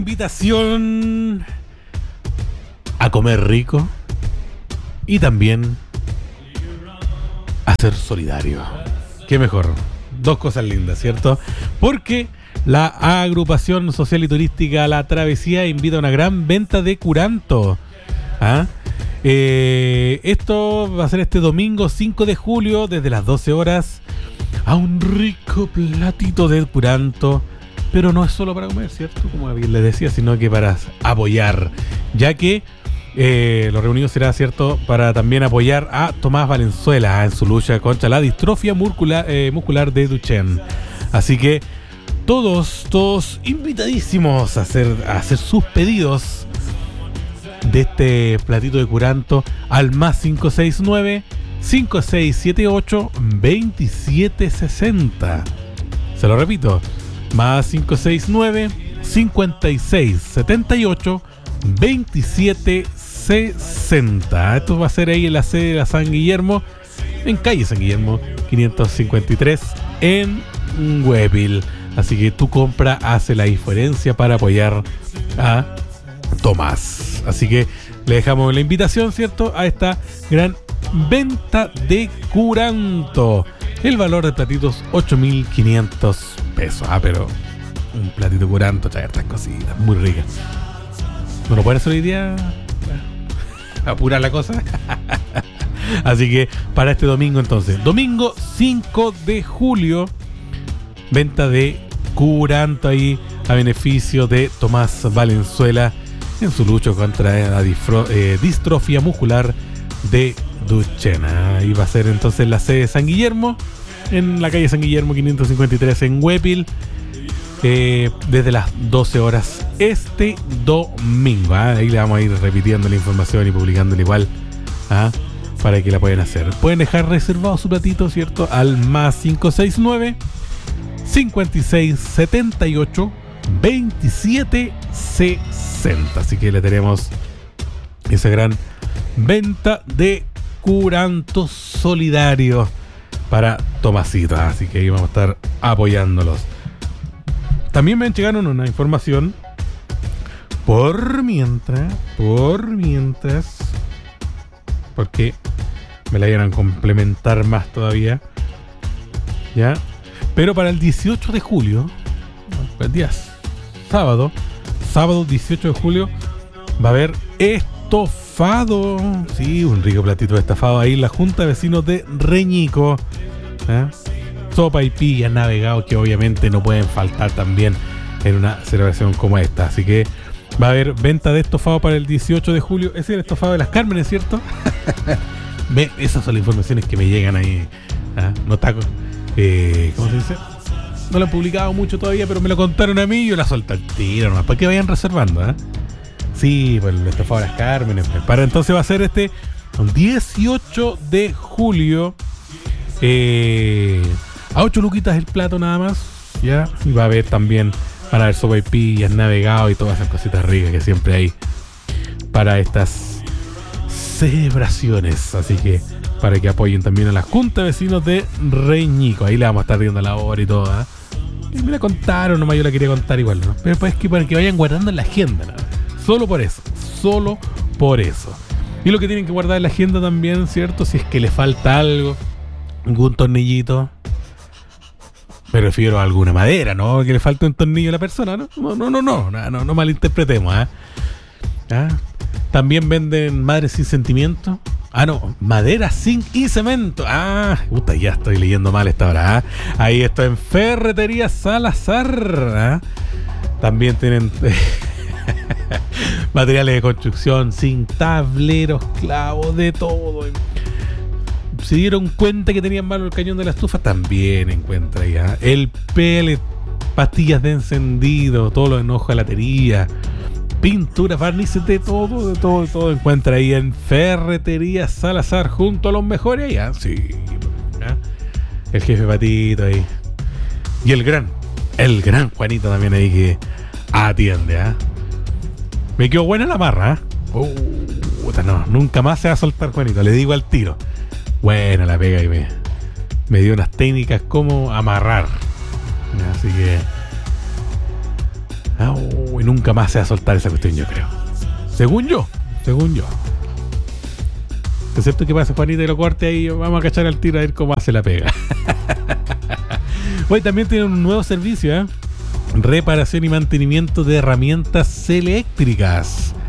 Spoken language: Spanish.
Invitación a comer rico y también a ser solidario. Qué mejor. Dos cosas lindas, ¿cierto? Porque la agrupación social y turística La Travesía invita a una gran venta de curanto. ¿Ah? Esto va a ser este domingo 5 de julio desde las 12 horas a un rico platito de curanto. Pero no es solo para comer, ¿cierto? Como bien les decía, sino que para apoyar. Ya que lo reunido será, ¿cierto? Para también apoyar a Tomás Valenzuela en su lucha contra la distrofia muscular de Duchenne. Así que todos invitadísimos a hacer sus pedidos de este platito de curanto al más 569-5678-2760. Se lo repito. Más 569-5678-2760. Esto va a ser ahí en la sede de la San Guillermo, en calle San Guillermo 553 en Huepil. Así que tu compra hace la diferencia para apoyar a Tomás. Así que le dejamos la invitación, ¿cierto?, a esta gran venta de curanto. El valor de platitos 8.500 pesos. Pero un platito de curanto trae estas cositas muy ricas. ¿No lo pueden hacer hoy día? Apurar la cosa. Así que para este domingo entonces, domingo 5 de julio, venta de curanto ahí a beneficio de Tomás Valenzuela en su lucha contra la distrofia muscular de Duchenne. Ahí va a ser entonces la sede de San Guillermo, en la calle San Guillermo 553 en Huepil, desde las 12 horas este domingo. Ahí le vamos a ir repitiendo la información y publicándola igual, para que la puedan hacer. Pueden dejar reservado su platito, ¿cierto?, al más 569 5678 2760. Así que le tenemos esa gran venta de curanto solidario para Tomasito. Así que ahí vamos a estar apoyándolos. También me llegaron una información por mientras, porque me la iban a complementar más todavía, ¿ya? Pero para el 18 de julio, el día sábado 18 de julio, va a haber estofado. Sí, un rico platito de estofado ahí en la Junta de Vecinos de Reñico. Sopa y pilla navegado, que obviamente no pueden faltar también en una celebración como esta. Así que va a haber venta de estofado para el 18 de julio. Ese es el estofado de las Cármenes, ¿cierto? Esas son las informaciones que me llegan ahí. No está, ¿cómo se dice? No lo han publicado mucho todavía, pero me lo contaron a mí y yo la suelto al tiro nomás, para que vayan reservando. Sí, pues el estofado de las Cármenes. Para entonces va a ser este 18 de julio. A 8 luquitas el plato nada más, ¿ya? Y va a haber también, van a haber sopaipillas, navegado y todas esas cositas ricas que siempre hay para estas celebraciones. Así que para que apoyen también a la Junta de Vecinos de Reñico. Ahí le vamos a estar viendo la hora y todo, Y me la contaron, nomás yo la quería contar igual, ¿no? Pero pues es que para que vayan guardando en la agenda, ¿no? Solo por eso. Y lo que tienen que guardar en la agenda también, ¿cierto? Si es que le falta algo, algún tornillito. Me refiero a alguna madera, ¿no? Que le falte un tornillo a la persona, ¿no? No malinterpretemos, También venden madres sin sentimiento. Madera, zinc y cemento. Ya estoy leyendo mal esta hora. Ahí está en Ferretería Salazar. También tienen materiales de construcción, zinc, tableros, clavos, de todo. Se dieron cuenta que tenían malo el cañón de la estufa, también encuentra ya. El pellet, pastillas de encendido, todo lo de hojalatería, pintura, barnices, de todo encuentra ahí en Ferretería Salazar, junto a los mejores allá. Sí, el jefe Patito ahí. Y el gran Juanito también ahí que atiende, Me quedó buena la marra, nunca más se va a soltar Juanito, le digo al tiro. Buena la pega y me dio unas técnicas como amarrar. Así que Y nunca más se va a soltar esa cuestión, yo creo. Según yo. Excepto que pase Juanita y lo corte ahí, vamos a cachar al tiro a ver cómo hace la pega. Hoy también tienen un nuevo servicio, reparación y mantenimiento de herramientas eléctricas.